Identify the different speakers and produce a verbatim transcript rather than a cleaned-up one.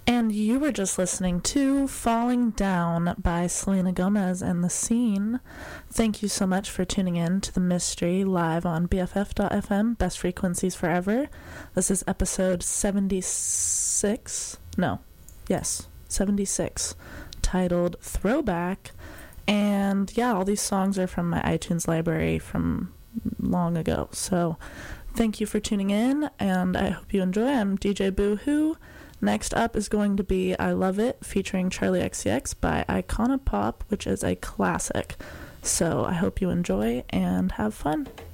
Speaker 1: And you were just listening to Falling Down by Selena Gomez and The Scene. Thank you so much for tuning in to The Mystery live on B F F dot F M, Best Frequencies Forever. This is episode seventy-six. No, yes, seventy-six, titled Throwback. And yeah, all these songs are from my iTunes library from long ago. So thank you for tuning in, and I hope you enjoy. I'm D J Boohoo. Next up is going to be I Love It featuring Charlie X C X by Icona Pop, which is a classic. So I hope you enjoy and have fun.